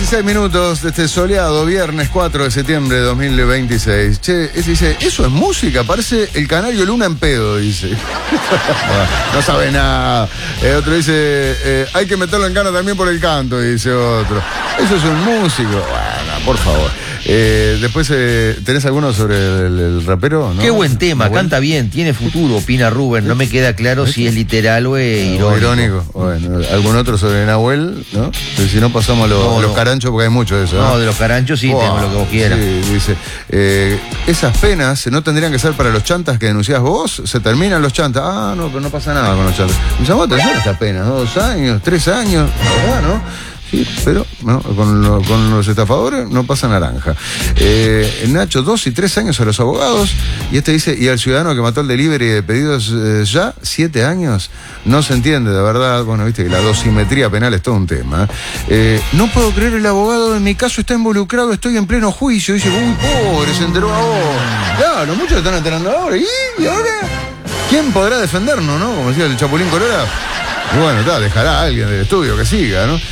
16 minutos de este soleado viernes 4 de septiembre de 2026. Che, ese dice, eso es música, parece el canario Luna en pedo, dice. No sabe nada. Otro dice, hay que meterlo en cana también por el canto, dice otro. Eso es un músico. Bueno, por favor. Después, ¿tenés alguno sobre el rapero? ¿No? Qué buen tema, canta bien, tiene futuro, opina Rubén. No me queda claro si es literal o es irónico. Bueno, ¿algún otro sobre Nahuel? ¿No? Pero si no pasamos los caranchos, porque hay mucho de eso. No, de los caranchos sí, tengo lo que vos quieras. Sí, dice, esas penas no tendrían que ser para los chantas que denunciás vos. Se terminan los chantas. Ah, no, pero no pasa nada con los chantas. Me llamó la atención estas penas, 2 años, 3 años, la verdad, ¿no? Sí, pero no, con los estafadores no pasa naranja. Nacho, 2 y 3 años a los abogados. Y este dice, y al ciudadano que mató el delivery de pedidos ya, 7 años. No se entiende, de verdad. Bueno, viste que la dosimetría penal es todo un tema. No puedo creer, el abogado en mi caso está involucrado, estoy en pleno juicio. Dice, uy, pobre, se enteró ahora. Claro, muchos están enterando ahora. ¿Y ahora? ¿Quién podrá defendernos, no? Como decía el Chapulín Colorado. Y bueno, dejará a alguien del estudio que siga, ¿no?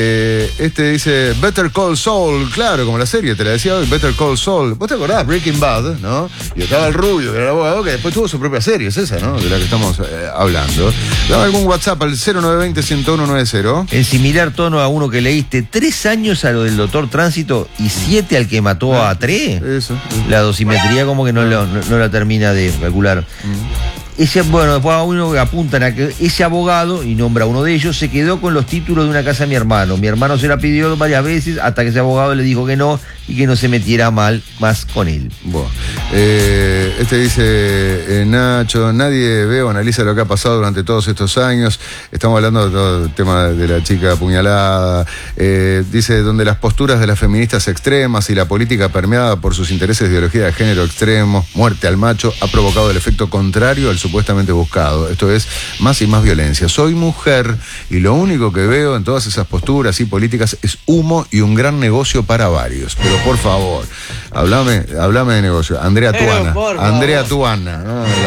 Este dice Better Call Saul, claro, como la serie, te la decía hoy, Better Call Saul. ¿Vos te acordás? Breaking Bad, ¿no? Y estaba el rubio, que era el abogado, que después tuvo su propia serie, es esa, ¿no? De la que estamos hablando. Dame algún WhatsApp al 0920-101-90. En similar tono a uno que leíste, 3 años a lo del doctor Tránsito y 7 al que mató a 3. Eso. La dosimetría como que no la termina de calcular. Bueno, después a uno apuntan a que ese abogado, y nombra a uno de ellos, se quedó con los títulos de una casa de mi hermano. Mi hermano se la pidió varias veces hasta que ese abogado le dijo que no y que no se metiera más con él. Bueno, este dice, Nacho, nadie ve o analiza lo que ha pasado durante todos estos años. Estamos hablando de todo el tema de la chica apuñalada. Dice, donde las posturas de las feministas extremas y la política permeada por sus intereses de ideología de género extremos, muerte al macho, ha provocado el efecto contrario al supuestamente buscado. Esto es más y más violencia. Soy mujer y lo único que veo en todas esas posturas y políticas es humo y un gran negocio para varios. Pero por favor, hablame de negocio. Andrea Tuana, ¿no?